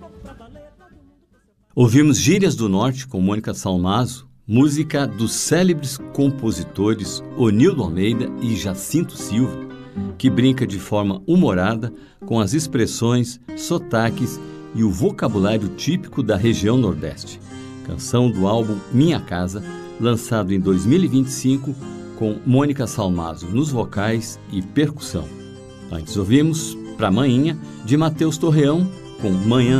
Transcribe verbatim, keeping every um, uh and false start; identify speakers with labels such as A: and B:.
A: Ouvimos Gírias do Norte com Mônica Salmazo, música dos célebres compositores Onildo Almeida e Jacinto Silva, que brinca de forma humorada com as expressões, sotaques e o vocabulário típico da região Nordeste. Canção do álbum Minha Casa, lançado em dois mil e vinte e cinco, com Mônica Salmazo nos vocais e percussão. Antes ouvimos Pra Manhinha, de Matheus Torreão, com Manhã